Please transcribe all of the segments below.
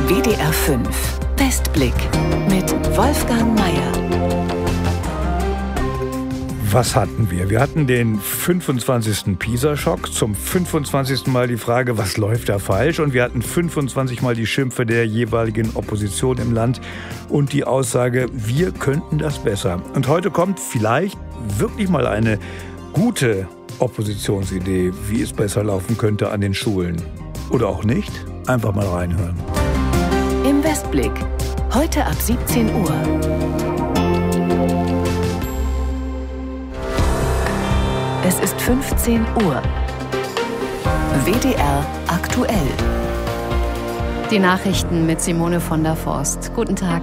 WDR 5 Westblick mit Wolfgang Meier. Was hatten wir? Wir hatten den 25. Pisa-Schock, zum 25. Mal die Frage, was läuft da falsch? Und wir hatten 25 Mal die Schimpfe der jeweiligen Opposition im Land und die Aussage, wir könnten das besser. Und heute kommt vielleicht wirklich mal eine gute Oppositionsidee, wie es besser laufen könnte an den Schulen. Oder auch nicht? Einfach mal reinhören. Im Westblick, heute ab 17 Uhr. Es ist 15 Uhr. WDR aktuell. Die Nachrichten mit Simone von der Forst. Guten Tag.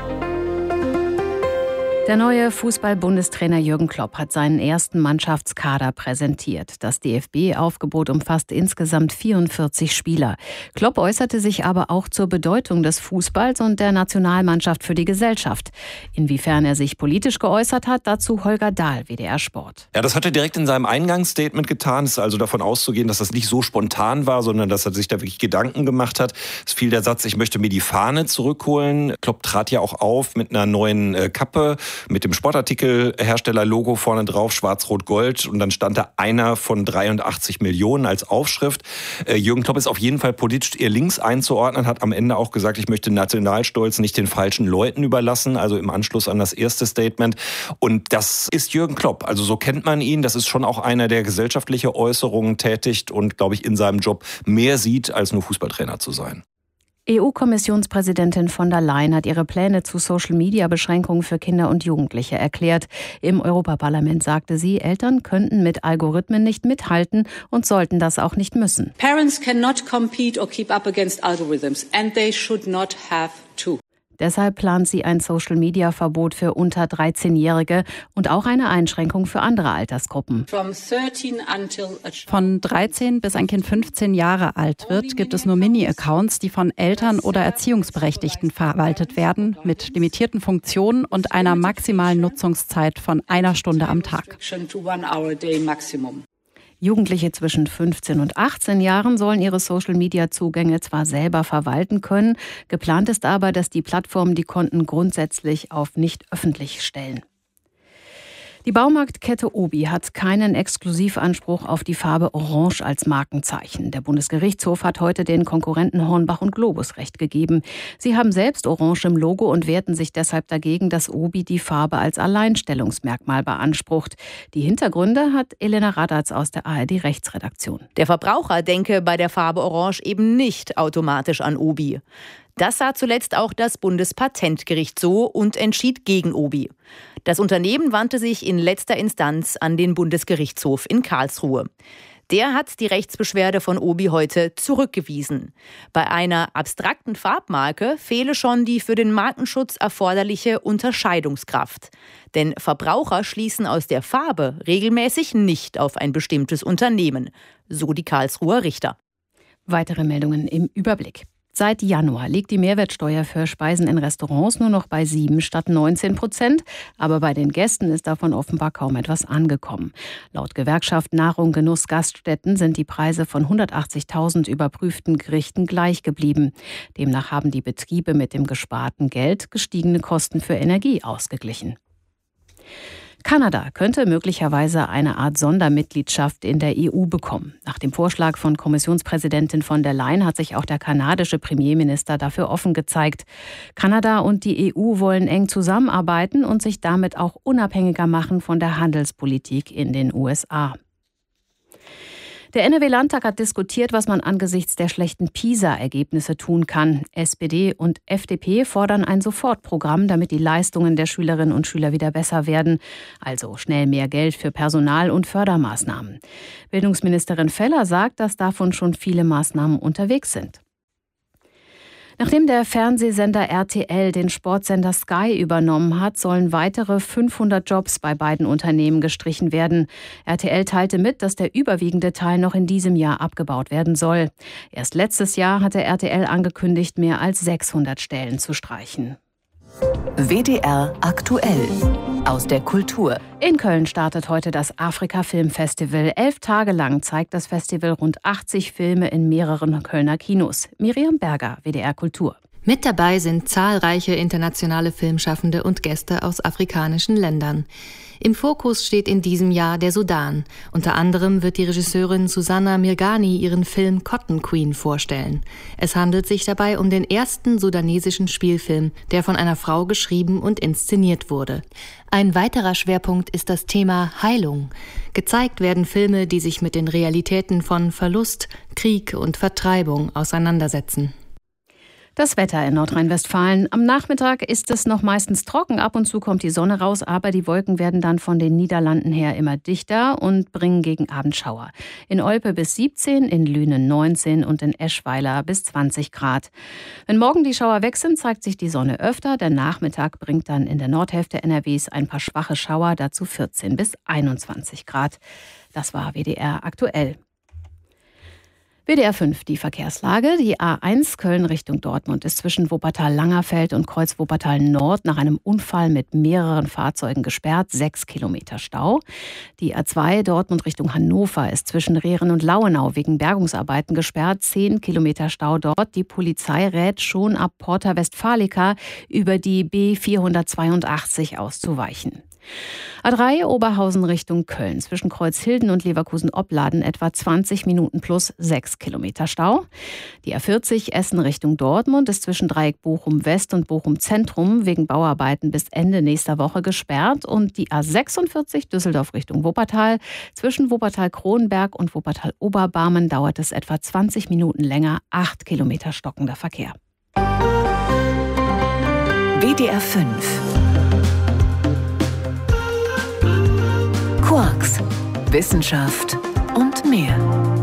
Der neue Fußball-Bundestrainer Jürgen Klopp hat seinen ersten Mannschaftskader präsentiert. Das DFB-Aufgebot umfasst insgesamt 44 Spieler. Klopp äußerte sich aber auch zur Bedeutung des Fußballs und der Nationalmannschaft für die Gesellschaft. Inwiefern er sich politisch geäußert hat, dazu Holger Dahl, WDR Sport. Ja, das hat er direkt in seinem Eingangsstatement getan. Es ist also davon auszugehen, dass das nicht so spontan war, sondern dass er sich da wirklich Gedanken gemacht hat. Es fiel der Satz, ich möchte mir die Fahne zurückholen. Klopp trat ja auch auf mit einer neuen Kappe, mit dem Sportartikelhersteller-Logo vorne drauf, schwarz-rot-gold. Und dann stand da einer von 83 Millionen als Aufschrift. Jürgen Klopp ist auf jeden Fall politisch eher links einzuordnen, hat am Ende auch gesagt, ich möchte Nationalstolz nicht den falschen Leuten überlassen, also im Anschluss an das erste Statement. Und das ist Jürgen Klopp. Also so kennt man ihn. Das ist schon auch einer, der gesellschaftliche Äußerungen tätigt und, glaube ich, in seinem Job mehr sieht, als nur Fußballtrainer zu sein. EU-Kommissionspräsidentin von der Leyen hat ihre Pläne zu Social-Media-Beschränkungen für Kinder und Jugendliche erklärt. Im Europaparlament sagte sie, Eltern könnten mit Algorithmen nicht mithalten und sollten das auch nicht müssen. Parents cannot compete or keep up against algorithms and they should not have to. Deshalb plant sie ein Social-Media-Verbot für unter 13-Jährige und auch eine Einschränkung für andere Altersgruppen. Von 13 bis ein Kind 15 Jahre alt wird, gibt es nur Mini-Accounts, die von Eltern oder Erziehungsberechtigten verwaltet werden, mit limitierten Funktionen und einer maximalen Nutzungszeit von 1 Stunde am Tag. Jugendliche zwischen 15 und 18 Jahren sollen ihre Social-Media-Zugänge zwar selber verwalten können, geplant ist aber, dass die Plattformen die Konten grundsätzlich auf nicht öffentlich stellen. Die Baumarktkette Obi hat keinen Exklusivanspruch auf die Farbe Orange als Markenzeichen. Der Bundesgerichtshof hat heute den Konkurrenten Hornbach und Globus Recht gegeben. Sie haben selbst Orange im Logo und wehrten sich deshalb dagegen, dass Obi die Farbe als Alleinstellungsmerkmal beansprucht. Die Hintergründe hat Elena Radatz aus der ARD-Rechtsredaktion. Der Verbraucher denke bei der Farbe Orange eben nicht automatisch an Obi. Das sah zuletzt auch das Bundespatentgericht so und entschied gegen Obi. Das Unternehmen wandte sich in letzter Instanz an den Bundesgerichtshof in Karlsruhe. Der hat die Rechtsbeschwerde von Obi heute zurückgewiesen. Bei einer abstrakten Farbmarke fehle schon die für den Markenschutz erforderliche Unterscheidungskraft. Denn Verbraucher schließen aus der Farbe regelmäßig nicht auf ein bestimmtes Unternehmen, so die Karlsruher Richter. Weitere Meldungen im Überblick. Seit Januar liegt die Mehrwertsteuer für Speisen in Restaurants nur noch bei 7 statt 19%. Aber bei den Gästen ist davon offenbar kaum etwas angekommen. Laut Gewerkschaft Nahrung, Genuss, Gaststätten sind die Preise von 180.000 überprüften Gerichten gleich geblieben. Demnach haben die Betriebe mit dem gesparten Geld gestiegene Kosten für Energie ausgeglichen. Kanada könnte möglicherweise eine Art Sondermitgliedschaft in der EU bekommen. Nach dem Vorschlag von Kommissionspräsidentin von der Leyen hat sich auch der kanadische Premierminister dafür offen gezeigt. Kanada und die EU wollen eng zusammenarbeiten und sich damit auch unabhängiger machen von der Handelspolitik in den USA. Der NRW-Landtag hat diskutiert, was man angesichts der schlechten PISA-Ergebnisse tun kann. SPD und FDP fordern ein Sofortprogramm, damit die Leistungen der Schülerinnen und Schüler wieder besser werden. Also schnell mehr Geld für Personal und Fördermaßnahmen. Bildungsministerin Feller sagt, dass davon schon viele Maßnahmen unterwegs sind. Nachdem der Fernsehsender RTL den Sportsender Sky übernommen hat, sollen weitere 500 Jobs bei beiden Unternehmen gestrichen werden. RTL teilte mit, dass der überwiegende Teil noch in diesem Jahr abgebaut werden soll. Erst letztes Jahr hatte RTL angekündigt, mehr als 600 Stellen zu streichen. WDR aktuell aus der Kultur. In Köln startet heute das Afrika-Film-Festival. 11 Tage lang zeigt das Festival rund 80 Filme in mehreren Kölner Kinos. Miriam Berger, WDR Kultur. Mit dabei sind zahlreiche internationale Filmschaffende und Gäste aus afrikanischen Ländern. Im Fokus steht in diesem Jahr der Sudan. Unter anderem wird die Regisseurin Susanna Mirghani ihren Film Cotton Queen vorstellen. Es handelt sich dabei um den ersten sudanesischen Spielfilm, der von einer Frau geschrieben und inszeniert wurde. Ein weiterer Schwerpunkt ist das Thema Heilung. Gezeigt werden Filme, die sich mit den Realitäten von Verlust, Krieg und Vertreibung auseinandersetzen. Das Wetter in Nordrhein-Westfalen. Am Nachmittag ist es noch meistens trocken. Ab und zu kommt die Sonne raus, aber die Wolken werden dann von den Niederlanden her immer dichter und bringen gegen Abend Schauer. In Olpe bis 17, in Lünen 19 und in Eschweiler bis 20 Grad. Wenn morgen die Schauer weg sind, zeigt sich die Sonne öfter. Der Nachmittag bringt dann in der Nordhälfte NRWs ein paar schwache Schauer, dazu 14 bis 21 Grad. Das war WDR aktuell. WDR 5, die Verkehrslage. Die A1 Köln Richtung Dortmund ist zwischen Wuppertal-Langerfeld und Kreuz Wuppertal-Nord nach einem Unfall mit mehreren Fahrzeugen gesperrt. 6 Kilometer Stau. Die A2 Dortmund Richtung Hannover ist zwischen Rehren und Lauenau wegen Bergungsarbeiten gesperrt. 10 Kilometer Stau dort. Die Polizei rät schon ab Porta Westfalica über die B482 auszuweichen. A3 Oberhausen Richtung Köln. Zwischen Kreuzhilden und Leverkusen-Opladen etwa 20 Minuten plus 6 Kilometer Stau. Die A40 Essen Richtung Dortmund ist zwischen Dreieck Bochum West und Bochum Zentrum wegen Bauarbeiten bis Ende nächster Woche gesperrt. Und die A46 Düsseldorf Richtung Wuppertal. Zwischen Wuppertal-Kronberg und Wuppertal-Oberbarmen dauert es etwa 20 Minuten länger. 8 Kilometer stockender Verkehr. WDR 5 Quarks, Wissenschaft und mehr.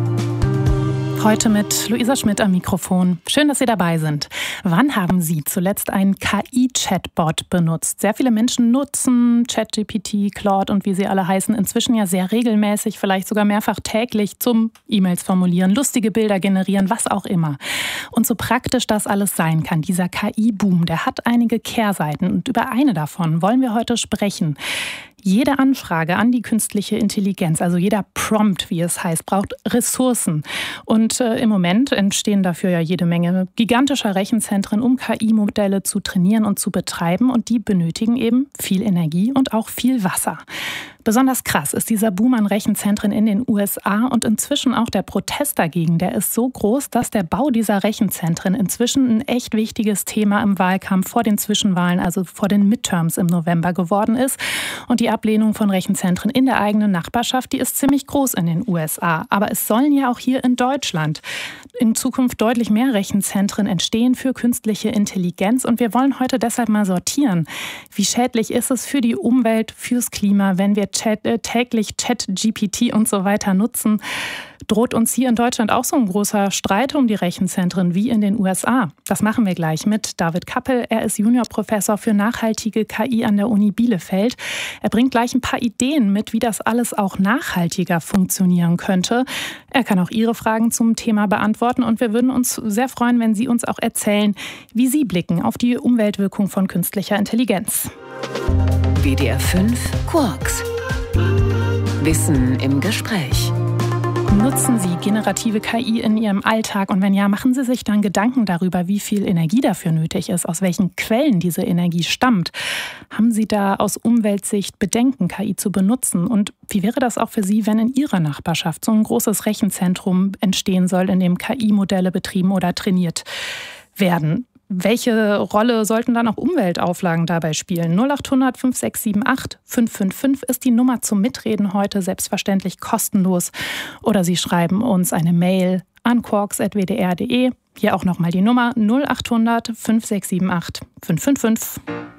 Heute mit Luisa Schmidt am Mikrofon. Schön, dass Sie dabei sind. Wann haben Sie zuletzt einen KI-Chatbot benutzt? Sehr viele Menschen nutzen ChatGPT, Claude und wie sie alle heißen inzwischen ja sehr regelmäßig, vielleicht sogar mehrfach täglich zum E-Mails formulieren, lustige Bilder generieren, was auch immer. Und so praktisch das alles sein kann, dieser KI-Boom, der hat einige Kehrseiten und über eine davon wollen wir heute sprechen. Jede Anfrage an die künstliche Intelligenz, also jeder Prompt, wie es heißt, braucht Ressourcen. Und im Moment entstehen dafür ja jede Menge gigantischer Rechenzentren, um KI-Modelle zu trainieren und zu betreiben. Und die benötigen eben viel Energie und auch viel Wasser. Besonders krass ist dieser Boom an Rechenzentren in den USA und inzwischen auch der Protest dagegen. Der ist so groß, dass der Bau dieser Rechenzentren inzwischen ein echt wichtiges Thema im Wahlkampf vor den Zwischenwahlen, also vor den Midterms im November geworden ist. Und die Ablehnung von Rechenzentren in der eigenen Nachbarschaft, die ist ziemlich groß in den USA. Aber es sollen ja auch hier in Deutschland in Zukunft deutlich mehr Rechenzentren entstehen für künstliche Intelligenz. Und wir wollen heute deshalb mal sortieren. Wie schädlich ist es für die Umwelt, fürs Klima, wenn wir täglich ChatGPT und so weiter nutzen? Droht uns hier in Deutschland auch so ein großer Streit um die Rechenzentren wie in den USA? Das machen wir gleich mit David Kappel. Er ist Juniorprofessor für nachhaltige KI an der Uni Bielefeld. Er bringt gleich ein paar Ideen mit, wie das alles auch nachhaltiger funktionieren könnte. Er kann auch Ihre Fragen zum Thema beantworten und wir würden uns sehr freuen, wenn Sie uns auch erzählen, wie Sie blicken auf die Umweltwirkung von künstlicher Intelligenz. WDR 5 Quarks. Wissen im Gespräch. Nutzen Sie generative KI in Ihrem Alltag? Und wenn ja, machen Sie sich dann Gedanken darüber, wie viel Energie dafür nötig ist, aus welchen Quellen diese Energie stammt? Haben Sie da aus Umweltsicht Bedenken, KI zu benutzen? Und wie wäre das auch für Sie, wenn in Ihrer Nachbarschaft so ein großes Rechenzentrum entstehen soll, in dem KI-Modelle betrieben oder trainiert werden? Welche Rolle sollten dann auch Umweltauflagen dabei spielen? 0800 5678 555 ist die Nummer zum Mitreden heute, selbstverständlich kostenlos. Oder Sie schreiben uns eine Mail an quarks@wdr.de. Hier auch nochmal die Nummer 0800 5678 555.